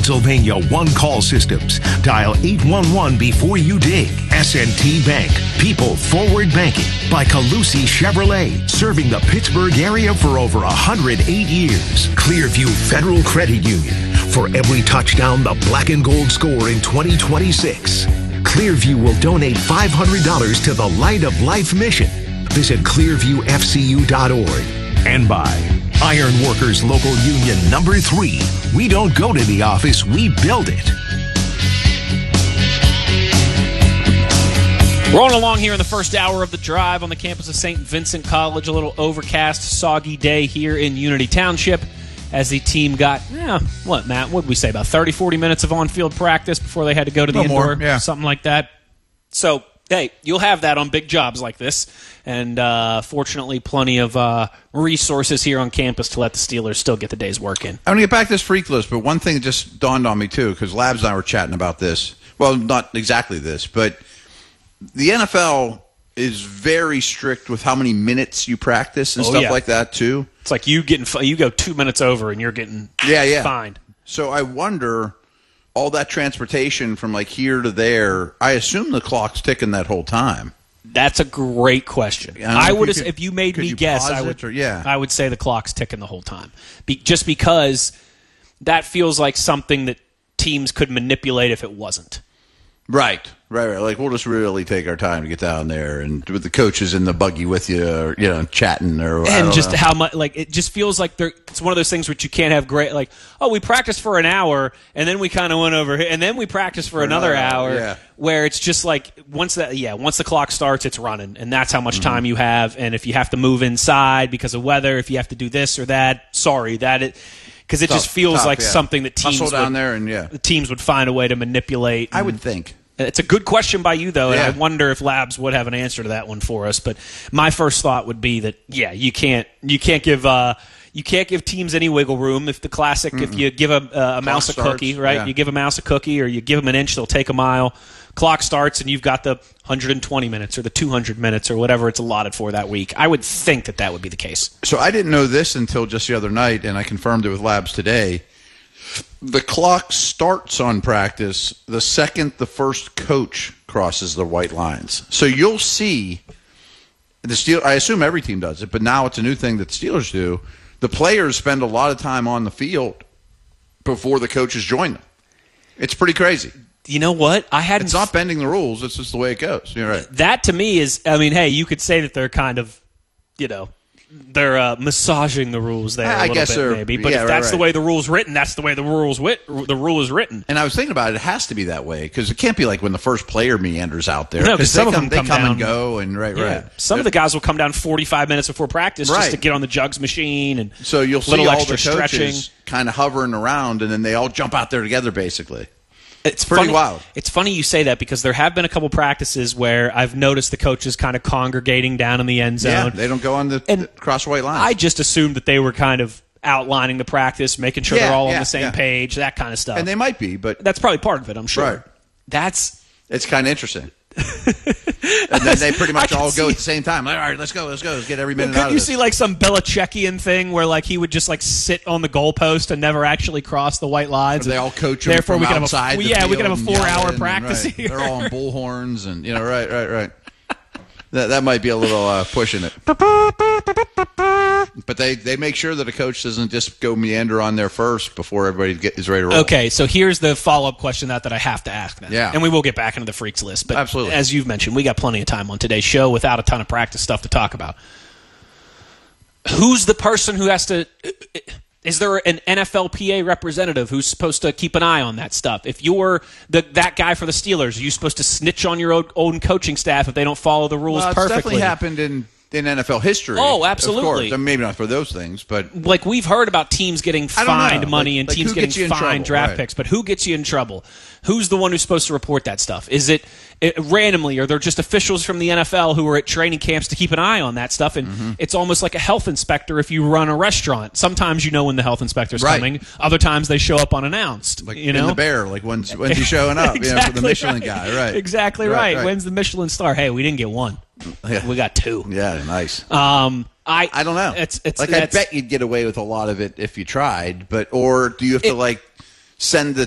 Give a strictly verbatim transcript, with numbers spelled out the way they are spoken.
Pennsylvania one-call systems. Dial eight one one before you dig. S and T Bank. People Forward Banking by Calusi Chevrolet. Serving the Pittsburgh area for over one hundred eight years. Clearview Federal Credit Union. For every touchdown the black and gold score in twenty twenty-six. Clearview will donate five hundred dollars to the Light of Life mission. Visit clearview f c u dot org. And by Iron Workers Local Union number three. We don't go to the office, we build it. Rolling along here in the first hour of the drive on the campus of Saint Vincent College. A little overcast, soggy day here in Unity Township as the team got, yeah, what, Matt, what did we say, about thirty, forty minutes of on-field practice before they had to go to the indoor, more, yeah. something like that. So, hey, you'll have that on big jobs like this. And uh, fortunately, plenty of uh, resources here on campus to let the Steelers still get the day's work in. I'm going to get back to this freak list, but one thing that just dawned on me, too, because Labs and I were chatting about this. Well, not exactly this, but the N F L is very strict with how many minutes you practice and oh, stuff yeah. like that, too. It's like you getting you go two minutes over and you're getting yeah, yeah. fined. So I wonder, all that transportation from like here to there, I assume the clock's ticking that whole time. That's a great question. I, I would, if you, if you made me you guess, I would, or, yeah. I would say the clock's ticking the whole time. Be, just because that feels like something that teams could manipulate if it wasn't. Right, right, right. Like, we'll just really take our time to get down there, and with the coaches in the buggy with you, or, you know, chatting, or I and don't just know. how much, like, it just feels like there. It's one of those things which you can't have great, like, oh, we practiced for an hour, and then we kind of went over here, and then we practiced for, for another, another hour, yeah. where it's just like once that, yeah, once the clock starts, it's running, and that's how much mm-hmm. time you have. And if you have to move inside because of weather, if you have to do this or that, sorry, that it. Because it tough, just feels tough, like yeah. something that teams Hustle down would, there, and yeah, the teams would find a way to manipulate. I would think. It's a good question by you, though, and yeah. I wonder if Labs would have an answer to that one for us. But my first thought would be that, yeah, you can't you can't give uh, you can't give teams any wiggle room. If the classic, Mm-mm. if you give a, a mouse Clock a starts, cookie, right? Yeah. You give a mouse a cookie, or you give them an inch, they'll take a mile. Clock starts, and you've got the one hundred twenty minutes or the two hundred minutes or whatever it's allotted for that week. I would think that that would be the case. So I didn't know this until just the other night, and I confirmed it with Labs today. The clock starts on practice the second the first coach crosses the white lines. So you'll see the Steel. I assume every team does it, but now it's a new thing that the Steelers do. The players spend a lot of time on the field before the coaches join them. It's pretty crazy. You know what? I hadn't. It's not bending the rules. It's just the way it goes. You're right. That to me is. I mean, hey, you could say that they're kind of, you know. They're uh, massaging the rules there a I little guess bit, maybe. But yeah, if that's right, the right. way the rule's written, that's the way the rules wit- the rule is written. And I was thinking about it. It has to be that way because it can't be like when the first player meanders out there. No, because some they of come, them they come, come down, and go, and right, yeah. right. Some They're, of the guys will come down forty-five minutes before practice right. just to get on the jugs machine and so you'll see little all extra the coaches stretching, kind of hovering around, and then they all jump out there together, basically. It's pretty funny, wild. It's funny you say that because there have been a couple practices where I've noticed the coaches kind of congregating down in the end zone. Yeah, they don't go on the, and the cross white line. I just assumed that they were kind of outlining the practice, making sure yeah, they're all yeah, on the same yeah. page, that kind of stuff. And they might be, but that's probably part of it, I'm sure. Right. That's it's kind of interesting. And then they pretty much all see. go at the same time. All right, let's go, let's go, let's get every minute Well, out could of you this. see like some Belichickian thing where like he would just like sit on the goalpost and never actually cross the white lines? They all coach them Therefore, from we can outside. have a, the yeah, field we can have a and four-hour yelling, practice right. here. They're all on bullhorns, and you know, right, right, right. That that might be a little uh, pushing it. But they, they make sure that a coach doesn't just go meander on there first before everybody get, is ready to roll. Okay, so here's the follow-up question that, that I have to ask then. Yeah. And we will get back into the freaks list. But absolutely. As you've mentioned, we got plenty of time on today's show without a ton of practice stuff to talk about. Who's the person who has to... Is there an N F L P A representative who's supposed to keep an eye on that stuff? If you're the that guy for the Steelers, are you supposed to snitch on your own, own coaching staff if they don't follow the rules well, it's perfectly? definitely happened in... in N F L history. Oh, absolutely. Of course. I mean, maybe not for those things, but... Like, we've heard about teams getting fined money like, and like teams gets getting fined trouble, draft right. picks, but who gets you in trouble? Who's the one who's supposed to report that stuff? Is it, it randomly, or they're just officials from the N F L who are at training camps to keep an eye on that stuff? And mm-hmm. it's almost like a health inspector if you run a restaurant. Sometimes you know when the health inspector's right. coming. Other times they show up unannounced. Like you know? in the Bear, like when's, when's he showing up? exactly You know, for the Michelin right. guy, right. Exactly right, right, right. When's the Michelin star? Hey, we didn't get one. Yeah. We got two. Yeah, nice. Um, I I don't know. It's it's like I it's, bet you'd get away with a lot of it if you tried, but or do you have to it, like send the